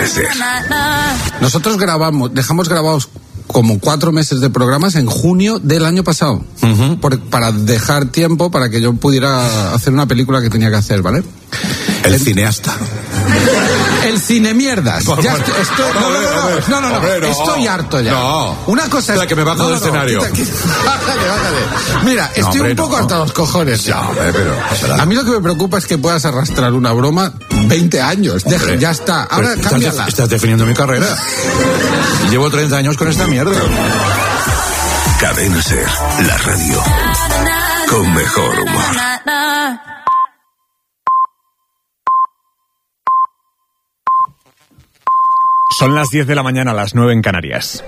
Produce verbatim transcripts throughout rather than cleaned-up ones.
Ser. Nosotros grabamos, dejamos grabados como cuatro meses de programas en junio del año pasado, uh-huh. por, para dejar tiempo para que yo pudiera hacer una película que tenía que hacer, ¿vale? El, el cineasta. El cine mierdas. Ya estoy, estoy, no, no, no, no, no, no, no, no, estoy harto ya. No. Una cosa es la que me bajo no, del no, escenario. Quita, quita, bájale, bájale. Mira, estoy no, hombre, un poco no. hasta los cojones. Ya, hombre, pero a mí lo que me preocupa es que puedas arrastrar una broma veinte años. Deja, ya está. Ahora estás, cámbiala. De, estás definiendo mi carrera. Llevo treinta años con esta mierda. Cadena Ser, la radio con mejor humor. Son las diez de la mañana, las nueve en Canarias.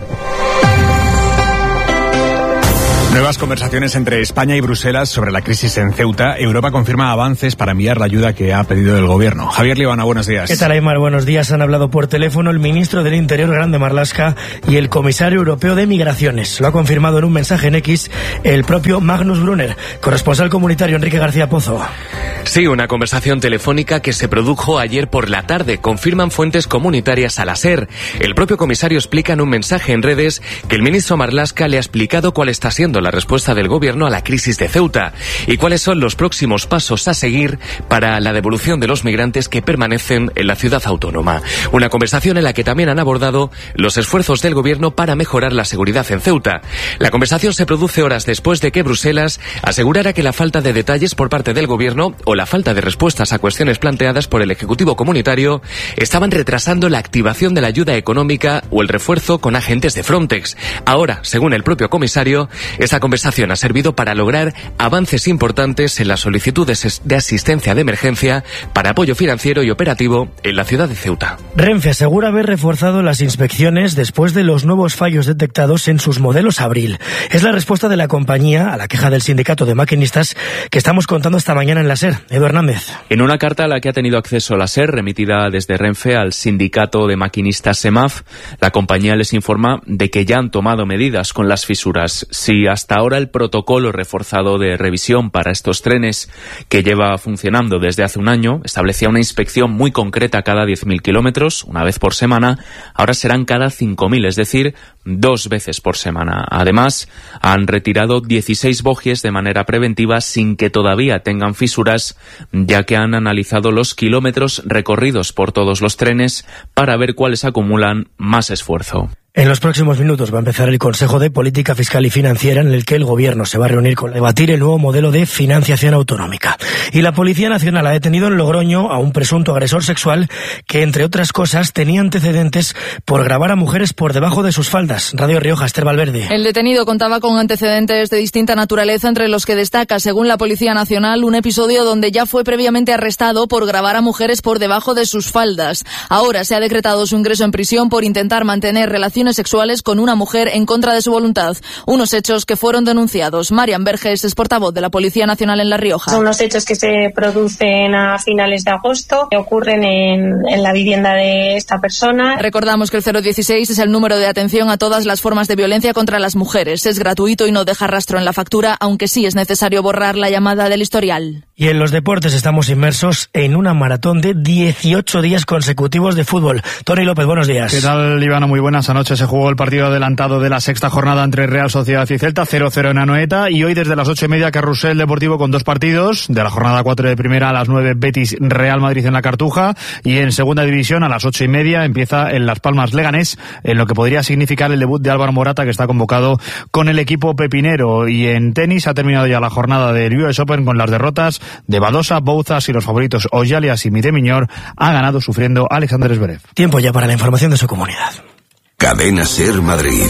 Nuevas conversaciones entre España y Bruselas sobre la crisis en Ceuta. Europa confirma avances para enviar la ayuda que ha pedido el gobierno. Javier Libana, buenos días. ¿Qué tal, Aymar? Buenos días. Han hablado por teléfono el ministro del Interior, Grande Marlaska, y el comisario europeo de Migraciones. Lo ha confirmado en un mensaje en X el propio Magnus Brunner, corresponsal comunitario Enrique García Pozo. Sí, una conversación telefónica que se produjo ayer por la tarde, confirman fuentes comunitarias a la SER. El propio comisario explica en un mensaje en redes que el ministro Marlaska le ha explicado cuál está siendo la respuesta del gobierno a la crisis de Ceuta y cuáles son los próximos pasos a seguir para la devolución de los migrantes que permanecen en la ciudad autónoma. Una conversación en la que también han abordado los esfuerzos del gobierno para mejorar la seguridad en Ceuta. La conversación se produce horas después de que Bruselas asegurara que la falta de detalles por parte del gobierno o la falta de respuestas a cuestiones planteadas por el Ejecutivo Comunitario estaban retrasando la activación de la ayuda económica o el refuerzo con agentes de Frontex. Ahora, según el propio comisario, esta conversación ha servido para lograr avances importantes en las solicitudes de asistencia de emergencia para apoyo financiero y operativo en la ciudad de Ceuta. Renfe asegura haber reforzado las inspecciones después de los nuevos fallos detectados en sus modelos Abril. Es la respuesta de la compañía a la queja del sindicato de maquinistas que estamos contando esta mañana en la SER. Edu Hernández. En una carta a la que ha tenido acceso la SER, remitida desde Renfe al sindicato de maquinistas SEMAF, la compañía les informa de que ya han tomado medidas con las fisuras. Si hasta ahora el protocolo reforzado de revisión para estos trenes, que lleva funcionando desde hace un año, establecía una inspección muy concreta cada diez mil kilómetros, una vez por semana, ahora serán cada cinco mil, es decir, dos veces por semana. Además, han retirado dieciséis bogies de manera preventiva sin que todavía tengan fisuras, ya que han analizado los kilómetros recorridos por todos los trenes para ver cuáles acumulan más esfuerzo. En los próximos minutos va a empezar el Consejo de Política Fiscal y Financiera en el que el Gobierno se va a reunir con debatir el nuevo modelo de financiación autonómica. Y la Policía Nacional ha detenido en Logroño a un presunto agresor sexual que, entre otras cosas, tenía antecedentes por grabar a mujeres por debajo de sus faldas. Radio Rioja, Esther Valverde. El detenido contaba con antecedentes de distinta naturaleza, entre los que destaca, según la Policía Nacional, un episodio donde ya fue previamente arrestado por grabar a mujeres por debajo de sus faldas. Ahora se ha decretado su ingreso en prisión por intentar mantener relaciones sexuales con una mujer en contra de su voluntad. Unos hechos que fueron denunciados. Marian Verges es portavoz de la Policía Nacional en La Rioja. Son unos hechos que se producen a finales de agosto, que ocurren en, en la vivienda de esta persona. Recordamos que el cero dieciséis es el número de atención a todas las formas de violencia contra las mujeres. Es gratuito y no deja rastro en la factura, aunque sí es necesario borrar la llamada del historial. Y en los deportes estamos inmersos en una maratón de dieciocho días consecutivos de fútbol. Tony López, buenos días. ¿Qué tal, Ivana? Muy buenas. Anoche se jugó el partido adelantado de la sexta jornada entre Real Sociedad y Celta, cero cero en Anoeta, y hoy desde las ocho y media Carrusel Deportivo con dos partidos. De la jornada cuatro de primera a las nueve Betis Real Madrid en la Cartuja, y en segunda división a las ocho y media empieza en Las Palmas Leganés, en lo que podría significar el debut de Álvaro Morata, que está convocado con el equipo pepinero. Y en tenis ha terminado ya la jornada del U S Open con las derrotas de Badosa, Bouzas y los favoritos Ojalias y Midemiñor. Ha ganado sufriendo Alexander Zverev. Tiempo ya para la información de su comunidad. Cadena Ser Madrid.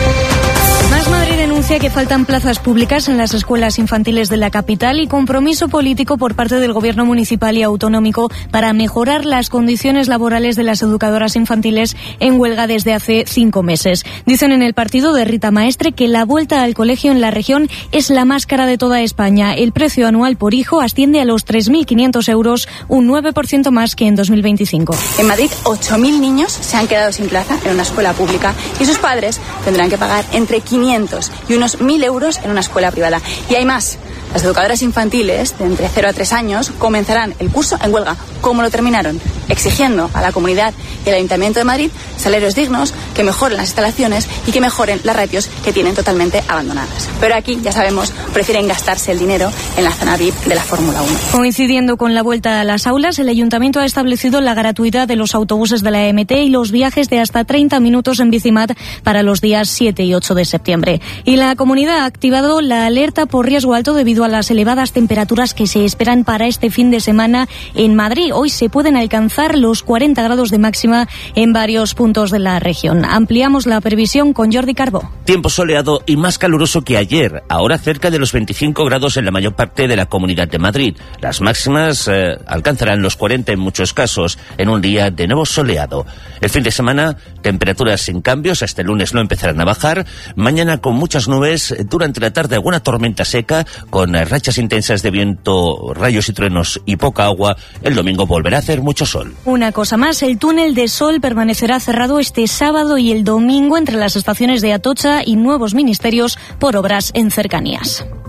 Más Madrid denuncia que faltan plazas públicas en las escuelas infantiles de la capital y compromiso político por parte del gobierno municipal y autonómico para mejorar las condiciones laborales de las educadoras infantiles en huelga desde hace cinco meses. Dicen en el partido de Rita Maestre que la vuelta al colegio en la región es la más cara de toda España. El precio anual por hijo asciende a los tres mil quinientos euros, un nueve por ciento más que en dos mil veinticinco. En Madrid, ocho mil niños se han quedado sin plaza en una escuela pública y sus padres tendrán que pagar entre quinientos y unos mil euros en una escuela privada. Y hay más. Las educadoras infantiles de entre cero a tres años comenzarán el curso en huelga, como lo terminaron exigiendo a la Comunidad y al Ayuntamiento de Madrid salarios dignos, que mejoren las instalaciones y que mejoren las ratios que tienen totalmente abandonadas. Pero aquí, ya sabemos, prefieren gastarse el dinero en la zona V I P de la Fórmula uno. Coincidiendo con la vuelta a las aulas, el Ayuntamiento ha establecido la gratuidad de los autobuses de la E M T y los viajes de hasta treinta minutos en Bicimat para los días siete y ocho de septiembre. Y la comunidad ha activado la alerta por riesgo alto debido a las elevadas temperaturas que se esperan para este fin de semana en Madrid. Hoy se pueden alcanzar los cuarenta grados de máxima en varios puntos de la región. Ampliamos la previsión con Jordi Carbó. Tiempo soleado y más caluroso que ayer, ahora cerca de los veinticinco grados en la mayor parte de la Comunidad de Madrid. Las máximas eh, alcanzarán los cuarenta en muchos casos, en un día de nuevo soleado. El fin de semana, temperaturas sin cambios, hasta el lunes no empezarán a bajar. Mañana con muchas nubes, durante la tarde alguna tormenta seca, con eh, rachas intensas de viento, rayos y truenos y poca agua. El domingo volverá a hacer mucho sol. Una cosa más, el túnel de Sol permanecerá cerrado este sábado y el domingo entre las estaciones de Atocha y Nuevos Ministerios por obras en cercanías.